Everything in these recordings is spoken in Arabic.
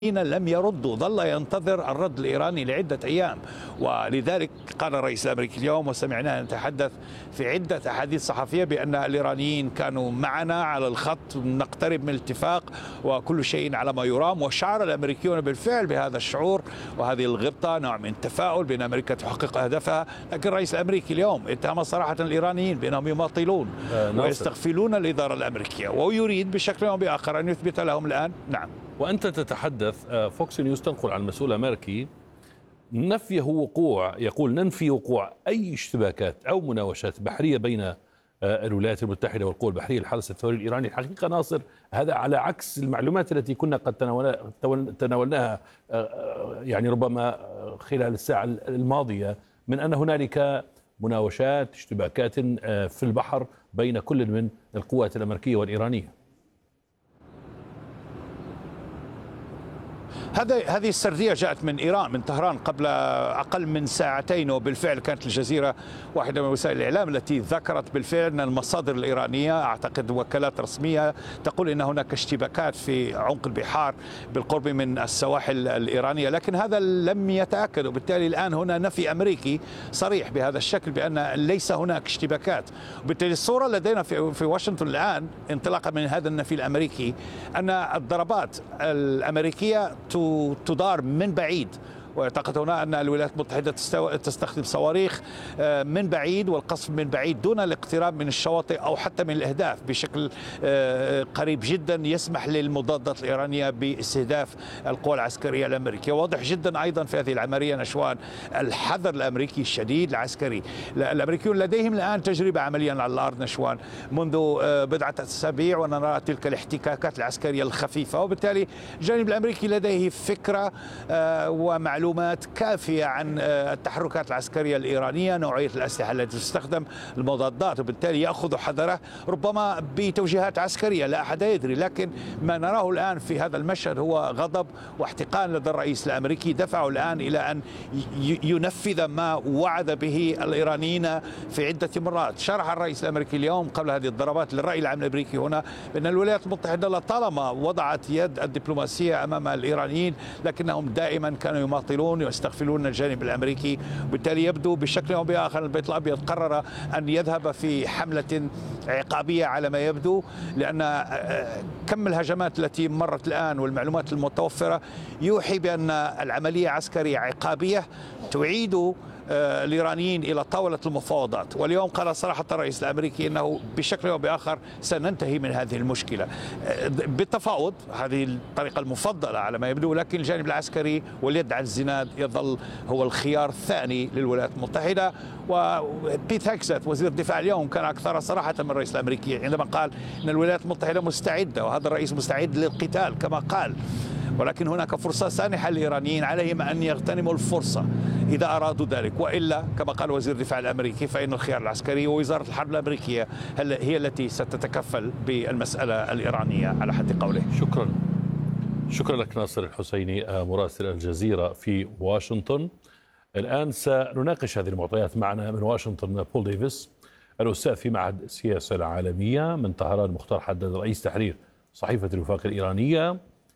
لم يردوا، ظل ينتظر الرد الإيراني لعدة أيام. ولذلك قال الرئيس الأمريكي اليوم، وسمعناه يتحدث في عدة أحاديث صحفية، بأن الإيرانيين كانوا معنا على الخط، نقترب من الاتفاق وكل شيء على ما يرام. وشعر الأمريكيون بالفعل بهذا الشعور وهذه الغبطة، نوع من التفاؤل بأن أمريكا تحقق أهدافها. لكن الرئيس الأمريكي اليوم اتهم صراحة الإيرانيين بأنهم يماطلون ويستغفلون الإدارة الأمريكية، ويريد بشكل أو بآخر أن يثبت لهم الآن. نعم. وأنت تتحدث، فوكس نيوز تنقل عن مسؤول أمريكي نفيه وقوع، يقول ننفي وقوع أي اشتباكات أو مناوشات بحرية بين الولايات المتحدة والقوى البحرية للحرس الثوري الإيراني. الحقيقة ناصر، هذا على عكس المعلومات التي كنا قد تناولناها يعني ربما خلال الساعة الماضية، من أن هنالك مناوشات اشتباكات في البحر بين كل من القوات الأمريكية والإيرانية. هذه السردية جاءت من إيران، من طهران، قبل أقل من ساعتين. وبالفعل كانت الجزيرة واحدة من وسائل الإعلام التي ذكرت بالفعل أن المصادر الإيرانية، أعتقد وكالات رسمية، تقول أن هناك اشتباكات في عمق البحار بالقرب من السواحل الإيرانية. لكن هذا لم يتأكد، وبالتالي الآن هنا نفي أمريكي صريح بهذا الشكل بأن ليس هناك اشتباكات. وبالتالي الصورة لدينا في واشنطن الآن، انطلاقا من هذا النفي الأمريكي، أن الضربات الأمريكية تدار من بعيد. واعتقد هنا أن الولايات المتحدة تستخدم صواريخ من بعيد والقصف من بعيد دون الاقتراب من الشواطئ أو حتى من الأهداف بشكل قريب جدا، يسمح للمضادات الإيرانية باستهداف القوى العسكرية الأمريكية. واضح جدا أيضا في هذه العملية نشوان الحذر الأمريكي الشديد العسكري. الأمريكيون لديهم الآن تجربة عمليا على الأرض نشوان منذ بضعة أسابيع، ونرى تلك الاحتكاكات العسكرية الخفيفة. وبالتالي الجانب الأمريكي لديه فكرة ومعلومات كافية عن التحركات العسكرية الإيرانية، نوعية الأسلحة التي تستخدم، المضادات، وبالتالي يأخذ حذره ربما بتوجيهات عسكرية لا أحد يدري. لكن ما نراه الآن في هذا المشهد هو غضب واحتقان لدى الرئيس الأمريكي، دفعه الآن إلى أن ينفذ ما وعد به الإيرانيين في عدة مرات. شرح الرئيس الأمريكي اليوم قبل هذه الضربات للرأي العام الأمريكي هنا بأن الولايات المتحدة لطالما وضعت يد الدبلوماسية أمام الإيرانيين، لكنهم دائما كانوا يماطلون ويستغفلون الجانب الأمريكي. وبالتالي يبدو بشكل أو بآخر البيت الأبيض قرر أن يذهب في حملة عقابية على ما يبدو، لأن كم الهجمات التي مرت الآن والمعلومات المتوفرة يوحي بأن العملية عسكرية عقابية تعيد الإيرانيين إلى طاولة المفاوضات. واليوم قال صراحة الرئيس الأمريكي أنه بشكل أو بآخر سننتهي من هذه المشكلة بالتفاوض، هذه الطريقة المفضلة على ما يبدو. لكن الجانب العسكري واليد على الزناد يظل هو الخيار الثاني للولايات المتحدة. وبيت هيكسات وزير الدفاع اليوم كان أكثر صراحة من الرئيس الأمريكي عندما قال أن الولايات المتحدة مستعدة، وهذا الرئيس مستعد للقتال كما قال، ولكن هناك فرصة سانحة للإيرانيين، عليهم أن يغتنموا الفرصة إذا أرادوا ذلك، وإلا كما قال وزير الدفاع الأمريكي فإن الخيار العسكري ووزارة الحرب الأمريكية هي التي ستتكفل بالمسألة الإيرانية على حد قوله. شكرا لك ناصر الحسيني، مراسل الجزيرة في واشنطن. الآن سنناقش هذه المعطيات. معنا من واشنطن بول ديفيس، الأستاذ في معهد السياسة العالمية. من طهران مختار حداد، رئيس تحرير صحيفة الوفاق الإيرانية.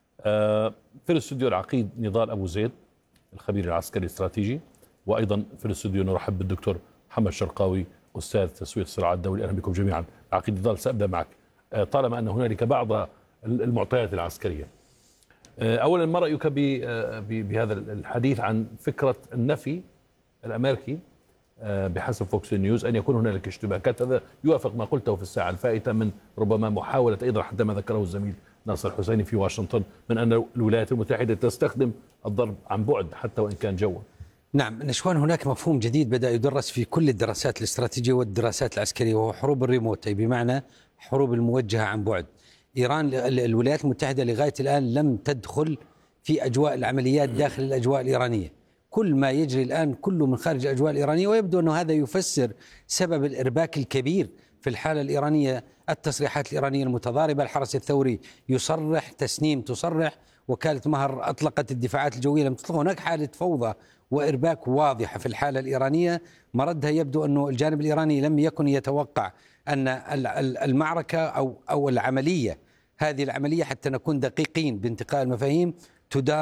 في الاستوديو العقيد نضال أبو زيد، الخبير العسكري الاستراتيجي. وأيضا في الاستوديو نرحب بالدكتور محمد شرقاوي، أستاذ تسويق الصراع الدولي. أهلا بكم جميعا. عقيد نضال، سأبدأ معك. طالما أن هنالك بعض المعطيات العسكرية، أولا ما رأيك بهذا الحديث عن فكرة النفي الأمريكي بحسب فوكس نيوز أن يكون هنالك اشتباكات؟ هذا يوافق ما قلته في الساعة الفائتة من ربما محاولة أيضا حتى ما ذكره الزميل ناصر الحسيني في واشنطن من أن الولايات المتحدة تستخدم الضرب عن بعد حتى وإن كان جوا. نعم نشوان، هناك مفهوم جديد بدأ يدرس في كل الدراسات الاستراتيجية والدراسات العسكرية، وهو حروب الريموت، أي بمعنى حروب الموجهة عن بعد. إيران الولايات المتحدة لغاية الآن لم تدخل في أجواء العمليات داخل الأجواء الإيرانية. كل ما يجري الآن كله من خارج الأجواء الإيرانية، ويبدو أن هذا يفسر سبب الإرباك الكبير في الحالة الإيرانية. التصريحات الإيرانية المتضاربة، الحرس الثوري يصرح، تسنيم تصرح، وكالة مهر أطلقت، الدفاعات الجوية لم تطلق. هناك حالة فوضى وإرباك واضحة في الحالة الإيرانية. مردها يبدو أنه الجانب الإيراني لم يكن يتوقع أن المعركة أو العملية، هذه العملية حتى نكون دقيقين بانتقاء المفاهيم، تدار